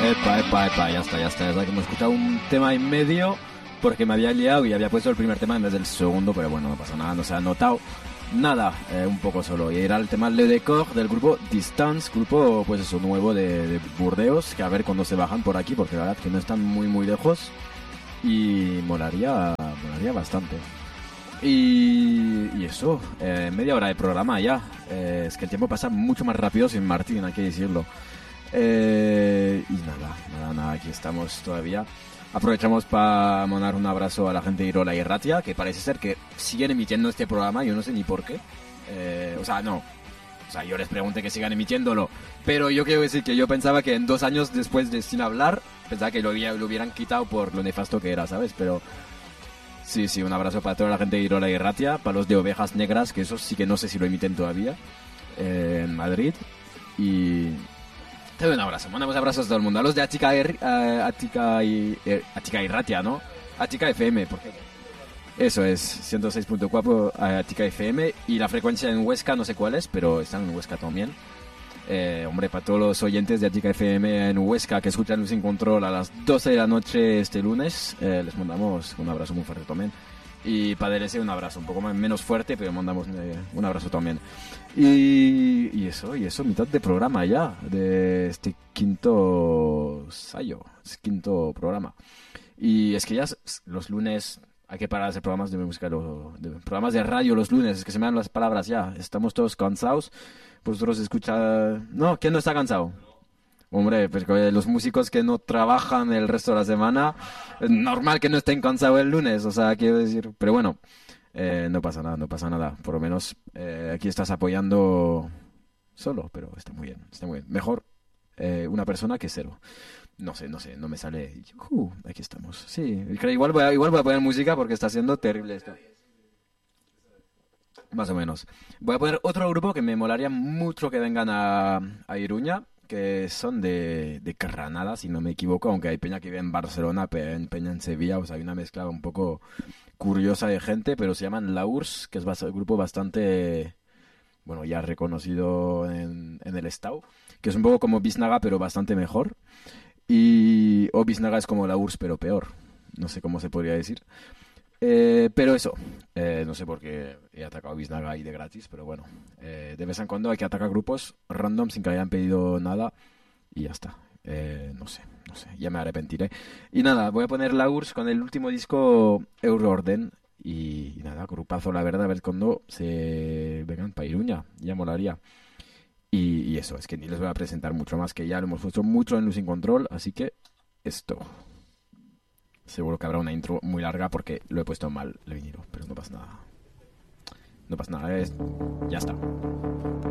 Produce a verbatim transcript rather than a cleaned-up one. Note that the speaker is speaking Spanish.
Epa, epa, epa, ya está, ya está. Ya está, que hemos escuchado un tema y medio porque me había liado y había puesto el primer tema en vez del segundo, pero bueno, no pasa nada, no se ha notado nada, eh, un poco solo. Y era el tema Le Decor del grupo Distance, grupo, pues eso, nuevo de, de Burdeos, que a ver cuándo se bajan por aquí, porque la verdad que no están muy, muy lejos y molaría, molaría bastante. Y, y eso, eh, media hora de programa ya. Eh, es que el tiempo pasa mucho más rápido sin Martín, hay que decirlo. Eh, y nada, nada, nada, aquí estamos todavía. Aprovechamos para mandar un abrazo a la gente de Irola y Ratia, que parece ser que siguen emitiendo este programa, yo no sé ni por qué. Eh, o sea, no. O sea, yo les pregunté que sigan emitiéndolo. Pero yo quiero decir que yo pensaba que en dos años después de Sin Hablar, pensaba que lo, había, lo hubieran quitado por lo nefasto que era, ¿sabes? Pero sí, sí, un abrazo para toda la gente de Irola y Ratia, para los de Ovejas Negras, que eso sí que no sé si lo emiten todavía, eh, en Madrid. Y te doy un abrazo, mandamos abrazos a todo el mundo. A los de Atica, R, uh, Atica, y, eh, Atica y Ratia, ¿no? Atica F M, porque eso es, ciento seis punto cuatro Atica F M. Y la frecuencia en Huesca, no sé cuál es, pero están en Huesca también. Eh, hombre, para todos los oyentes de Atica F M en Huesca que escuchan Sin Control a las doce de la noche este lunes, eh, les mandamos un abrazo muy fuerte también. Y para D L S un abrazo un poco más, menos fuerte, pero mandamos eh, un abrazo también. Y, y eso, y eso, mitad de programa ya, de este quinto ensayo, este quinto programa. Y es que ya los lunes hay que parar de hacer programas de música, de, programas de radio los lunes, es que se me dan las palabras ya, estamos todos cansados. Vosotros escuchan... No, ¿quién no está cansado? Hombre, pues los músicos que no trabajan el resto de la semana, es normal que no estén cansados el lunes, o sea, quiero decir, pero bueno, eh, no pasa nada, no pasa nada, por lo menos eh, aquí estás apoyando solo, pero está muy bien, está muy bien, mejor eh, una persona que cero, no sé, no sé, no me sale, uh, aquí estamos, sí, igual voy, a, igual voy a poner música porque está siendo terrible esto. Más o menos. Voy a poner otro grupo que me molaría mucho que vengan a, a Iruña, que son de, de Granada, si no me equivoco, aunque hay peña que vive en Barcelona, pe- peña en Sevilla, o sea, hay una mezcla un poco curiosa de gente, pero se llaman La U R S S, que es bas- un grupo bastante, bueno, ya reconocido en, en el estado, que es un poco como Biznaga, pero bastante mejor. Y, o Biznaga es como La U R S S, pero peor. No sé cómo se podría decir. Eh, pero eso, eh, no sé por qué he atacado a Biznaga ahí de gratis, pero bueno, eh, de vez en cuando hay que atacar grupos random sin que hayan pedido nada y ya está. Eh, no sé, no sé, ya me arrepentiré. Y nada, voy a poner la U R S S con el último disco Euroorden y, y nada, grupazo la verdad, a ver cuando se vengan para Iruña, ya molaría. Y, y eso, es que ni les voy a presentar mucho más, que ya lo hemos puesto mucho en Luz Sin Control, así que esto. Seguro que habrá una intro muy larga porque lo he puesto mal el vinilo, pero no pasa nada. No pasa nada, es... ya está.